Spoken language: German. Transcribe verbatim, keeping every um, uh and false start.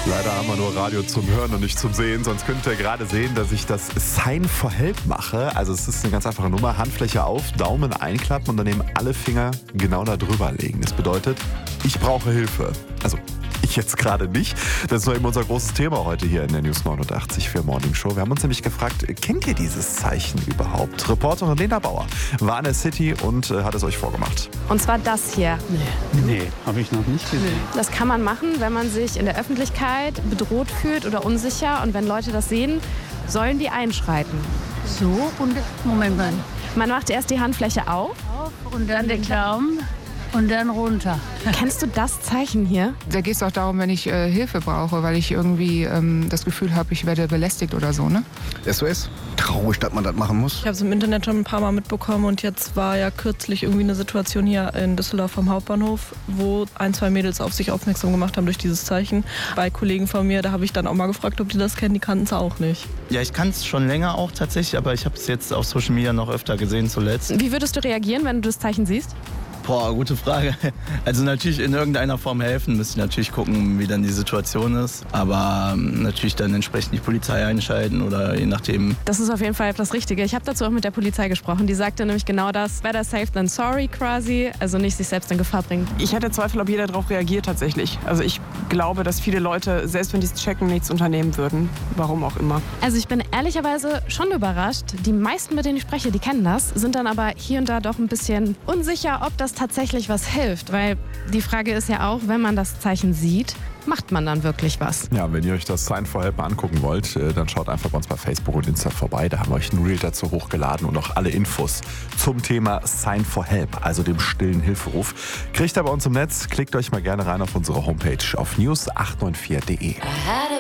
Leider haben wir nur Radio zum Hören und nicht zum Sehen, sonst könnt ihr gerade sehen, dass ich das Sign for Help mache. Also es ist eine ganz einfache Nummer, Handfläche auf, Daumen einklappen und dann eben alle Finger genau da drüber legen. Das bedeutet, ich brauche Hilfe. Also ich jetzt gerade nicht. Das ist nur eben unser großes Thema heute hier in der News neunundachtzig für Morning Show. Wir haben uns nämlich gefragt, kennt ihr dieses Zeichen überhaupt? Reporterin Lena Bauer war in der City und äh, hat es euch vorgemacht. Und zwar das hier. Nee, nee habe ich noch nicht gesehen. Das kann man machen, wenn man sich in der Öffentlichkeit bedroht fühlt oder unsicher. Und wenn Leute das sehen, sollen die einschreiten. So, und Moment mal. Man macht erst die Handfläche auf. Auf und dann den Daumen und dann runter. Kennst du das Zeichen hier? Da geht es auch darum, wenn ich äh, Hilfe brauche, weil ich irgendwie ähm, das Gefühl habe, ich werde belästigt oder so, ne? S O S. Traurig, dass man das machen muss. Ich habe es im Internet schon ein paar Mal mitbekommen und jetzt war ja kürzlich irgendwie eine Situation hier in Düsseldorf am Hauptbahnhof, wo ein, zwei Mädels auf sich aufmerksam gemacht haben durch dieses Zeichen. Bei Kollegen von mir, da habe ich dann auch mal gefragt, ob die das kennen, die kannten es auch nicht. Ja, ich kann es schon länger auch tatsächlich, aber ich habe es jetzt auf Social Media noch öfter gesehen zuletzt. Wie würdest du reagieren, wenn du das Zeichen siehst? Boah, gute Frage. Also natürlich in irgendeiner Form helfen, müsste ich natürlich gucken, wie dann die Situation ist. Aber ähm, natürlich dann entsprechend die Polizei einschalten oder je nachdem. Das ist auf jeden Fall das Richtige. Ich habe dazu auch mit der Polizei gesprochen. Die sagte nämlich genau das. Better safe than sorry quasi. Also nicht sich selbst in Gefahr bringen. Ich hätte Zweifel, ob jeder darauf reagiert tatsächlich. Also ich glaube, dass viele Leute, selbst wenn die es checken, nichts unternehmen würden. Warum auch immer. Also ich bin ehrlicherweise schon überrascht. Die meisten, mit denen ich spreche, die kennen das, sind dann aber hier und da doch ein bisschen unsicher, ob das tatsächlich was hilft. Weil die Frage ist ja auch, wenn man das Zeichen sieht, macht man dann wirklich was? Ja, wenn ihr euch das Sign for Help mal angucken wollt, dann schaut einfach bei uns bei Facebook und Insta vorbei. Da haben wir euch ein Reel dazu hochgeladen und auch alle Infos zum Thema Sign for Help, also dem stillen Hilferuf. Kriegt ihr bei uns im Netz, klickt euch mal gerne rein auf unsere Homepage auf news acht neun vier punkt de.